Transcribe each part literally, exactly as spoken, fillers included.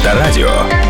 Авторадио.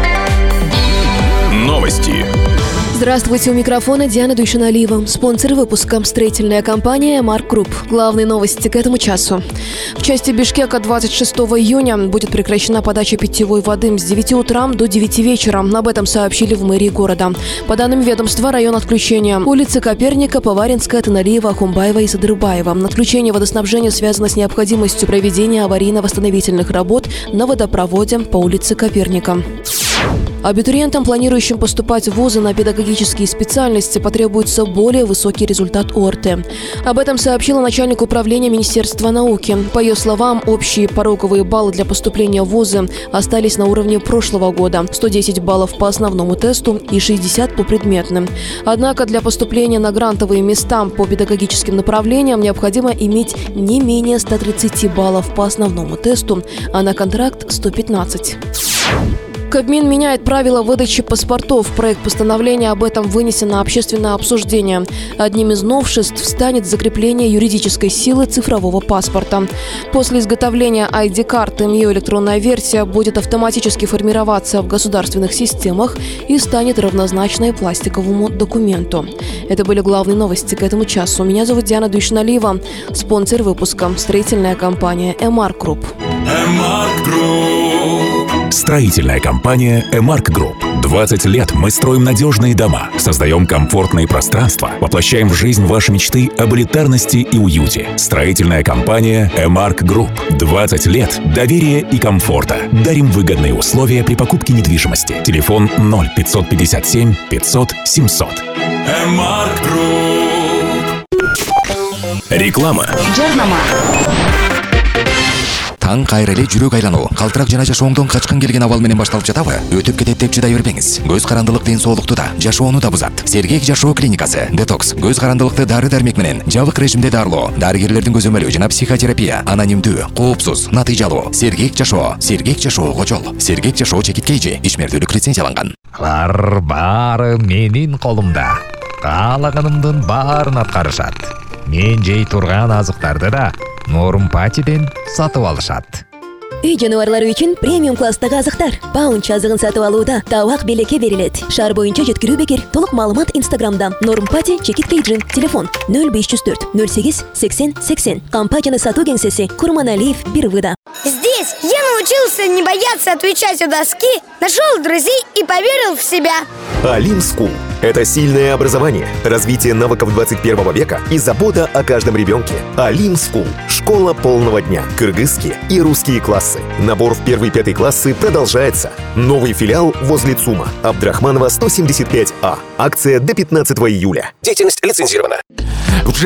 Новости. Здравствуйте, у микрофона Диана Дuyshunaliyeva. Спонсор выпуска – строительная компания Эмарк Групп. Главные новости к этому часу. В части Бишкека двадцать шестого июня будет прекращена подача питьевой воды с девяти утра до девяти вечера. Об этом сообщили в мэрии города. По данным ведомства, район отключения: улицы Коперника, Поваринская, Таналиева, Ахумбаева и Садырбаева. Отключение водоснабжения связано с необходимостью проведения аварийно-восстановительных работ на водопроводе по улице Коперника. Абитуриентам, планирующим поступать в вузы на педагогические специальности, потребуется более высокий результат ОРТ. Об этом сообщила начальник управления Министерства науки. По ее словам, общие пороговые баллы для поступления в вузы остались на уровне прошлого года – сто десять баллов по основному тесту и шестьдесят по предметным. Однако для поступления на грантовые места по педагогическим направлениям необходимо иметь не менее ста тридцати баллов по основному тесту, а на контракт – сто пятнадцать. Кабмин меняет правила выдачи паспортов. Проект постановления об этом вынесен на общественное обсуждение. Одним из новшеств станет закрепление юридической силы цифрового паспорта. После изготовления ай ди-карты ее электронная версия будет автоматически формироваться в государственных системах и станет равнозначной пластиковому документу. Это были главные новости к этому часу. Меня зовут Диана Дuyshunaliyeva. Спонсор выпуска – строительная компания Эмарк Групп. Эмарк Групп. Строительная компания Эмарк Групп. двадцать лет мы строим надежные дома, создаем комфортные пространства, воплощаем в жизнь ваши мечты об элитарности и уюте. Строительная компания Эмарк Групп. двадцать лет доверия и комфорта. Дарим выгодные условия при покупке недвижимости. Телефон ноль пятьсот пятьдесят семь пятьсот семьсот. Эмарк Групп. Реклама. Жарнама. Таң кайрылы жүрөк айлануу, калтырак жана жашооңдон качкан келген абал менен башталып жатабы? Өтүп кетет деп чыдай бербеңиз. Көз карандылык ден соолукту да, жашоону да бузат. Сергек жашоо клиникасы. Детокс, көз карандылыкты дары-дармек менен жабык режимде дарылоо, дарыгерлердин көзөмөлү жана психотерапия, анонимдүү, коопсуз, натыйжалуу. Сергек жашоо, Сергек жашоого жол. Сергек жашоо чекиткейжи ишмердүүлүк лицензияланган. Алар баары менин колумда. Каалаганымдын баарын аткарышат. Мен жей турган азыктарды да Нормпатиден сатып алышат. Үй жаныбарлары үчүн премиум класстагы азыктар. Паунч азыгын сатып алууда табак белекке берилет. Шаар боюнча жеткирүү бекер. Толук маалымат Инстаграмда. Нормпати чекит кейджин. Телефон ноль беш жүз төрт ноль сегиз сексен сексен. Компанияны сатуу кеңсеси Курманалиев бир выда. Здесь я научился не бояться отвечать у доски, нашел друзей и поверил в себя. Алим Скул – это сильное образование, развитие навыков двадцать первого века и забота о каждом ребенке. Алим Скул – школа полного дня, кыргызские и русские классы. Набор в первый-пятый классы продолжается. Новый филиал возле ЦУМа. Абдрахманова, сто семьдесят пять А. Акция до пятнадцатого июля. Деятельность лицензирована.